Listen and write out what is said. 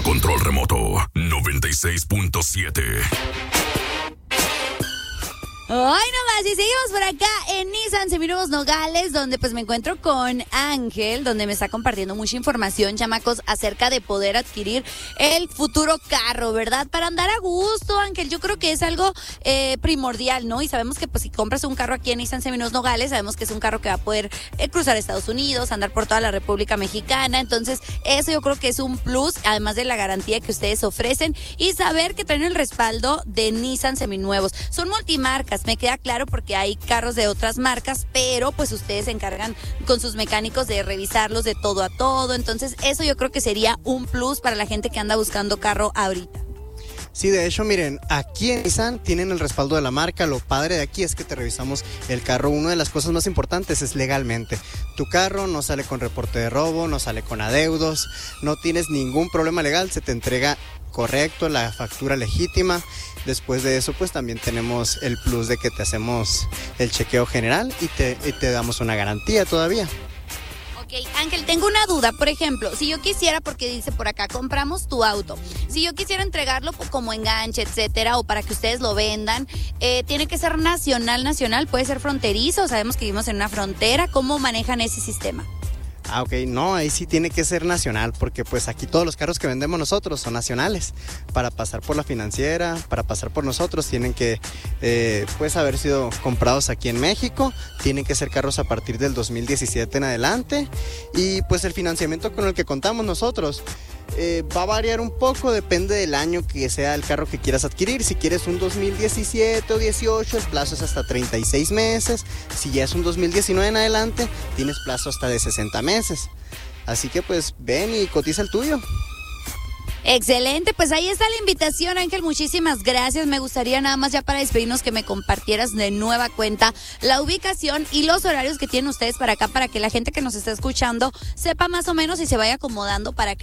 control remoto 96.7. Hoy nomás, y seguimos por acá en Nissan Seminuevos Nogales, donde pues me encuentro con Ángel, donde me está compartiendo mucha información, chamacos, acerca de poder adquirir el futuro carro, ¿verdad? Para andar a gusto, Ángel, yo creo que es algo primordial, ¿no? Y sabemos que pues si compras un carro aquí en Nissan Seminuevos Nogales, sabemos que es un carro que va a poder cruzar Estados Unidos, andar por toda la República Mexicana, entonces eso yo creo que es un plus, además de la garantía que ustedes ofrecen y saber que traen el respaldo de Nissan Seminuevos. Son multimarcas, me queda claro, porque hay carros de otras marcas, pero pues ustedes se encargan con sus mecánicos de revisarlos de todo a todo, entonces eso yo creo que sería un plus para la gente que anda buscando carro ahorita. Sí, de hecho, miren, aquí en Nissan tienen el respaldo de la marca. Lo padre de aquí es que te revisamos el carro. Una de las cosas más importantes es legalmente. Tu carro no sale con reporte de robo, no sale con adeudos, no tienes ningún problema legal, se te entrega correcto, la factura legítima. Después de eso, pues también tenemos el plus de que te hacemos el chequeo general y te damos una garantía todavía. Ok, Ángel, tengo una duda. Por ejemplo, si yo quisiera, porque dice por acá, compramos tu auto. Si yo quisiera entregarlo como enganche, etcétera, o para que ustedes lo vendan, ¿tiene que ser nacional? ¿Puede ser fronterizo? Sabemos que vivimos en una frontera. ¿Cómo manejan ese sistema? Ok, no, ahí sí tiene que ser nacional, porque pues aquí todos los carros que vendemos nosotros son nacionales. Para pasar por la financiera, para pasar por nosotros, tienen que pues haber sido comprados aquí en México, tienen que ser carros a partir del 2017 en adelante, y pues el financiamiento con el que contamos nosotros va a variar un poco, depende del año que sea el carro que quieras adquirir. Si quieres un 2017 o 18, el plazo es hasta 36 meses. Si ya es un 2019 en adelante, tienes plazo hasta de 60 meses. Así que pues ven y cotiza el tuyo. Excelente, pues ahí está la invitación, Ángel, muchísimas gracias. Me gustaría nada más ya para despedirnos que me compartieras de nueva cuenta la ubicación y los horarios que tienen ustedes para acá, para que la gente que nos está escuchando sepa más o menos y se vaya acomodando para